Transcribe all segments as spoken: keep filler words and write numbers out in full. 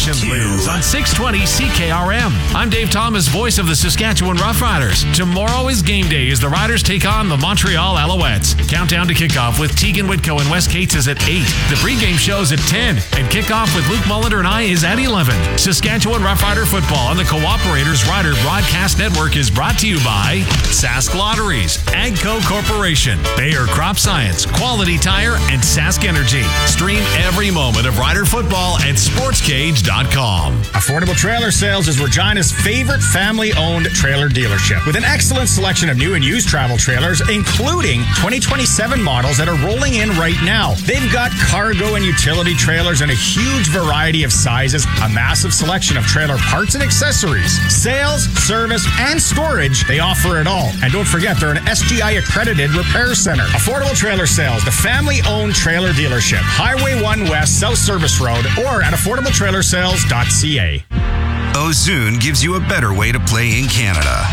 Ocean Blues on six twenty C K R M. I'm Dave Thomas, voice of the Saskatchewan Roughriders. Tomorrow is game day as the Riders take on the Montreal Alouettes. Countdown to kickoff with Tegan Whitco and Wes Cates is at eight. The pregame show's at ten. And kickoff with Luke Mulliner and I is at eleven. Saskatchewan Roughrider football on the Cooperators Rider Broadcast Network is brought to you by Sask Lotteries, Agco Corporation, Bayer Crop Science, Quality Tire, and Sask Energy. Stream every moment of Rider football at sports cage dot com. Affordable Trailer Sales is Regina's favorite family-owned trailer dealership with an excellent selection of new and used travel trailers, including twenty twenty-seven models that are rolling in right now. They've got cargo and utility trailers in a huge variety of sizes, a massive selection of trailer parts and accessories, sales, service, and storage. They offer it all. And don't forget, they're an S G I-accredited repair center. Affordable Trailer Sales, the family-owned trailer dealership, Highway one West, South Service Road, or at affordable trailer sales dot c a. Ozoon gives you a better way to play in Canada.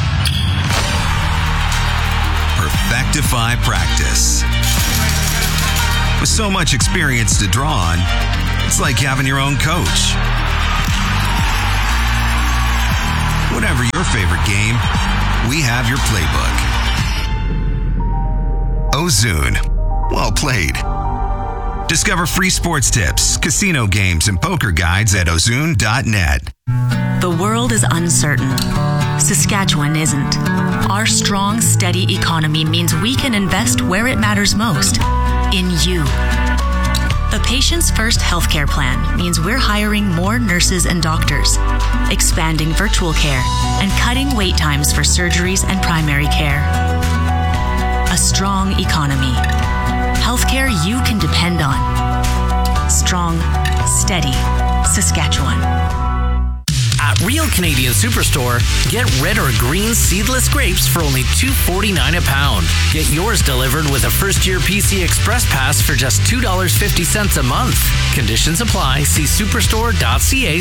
Perfectify practice. With so much experience to draw on, it's like having your own coach. Whatever your favorite game, we have your playbook. Ozoon. Well played. Discover free sports tips, casino games, and poker guides at ozoon dot net. The world is uncertain. Saskatchewan isn't. Our strong, steady economy means we can invest where it matters most, in you. The Patients First healthcare plan means we're hiring more nurses and doctors, expanding virtual care, and cutting wait times for surgeries and primary care. A strong economy. Healthcare you can depend on. Strong, steady Saskatchewan. At Real Canadian Superstore, get red or green seedless grapes for only two dollars and forty-nine cents a pound. Get yours delivered with a first-year P C Express Pass for just two dollars and fifty cents a month. Conditions apply. See superstore dot c a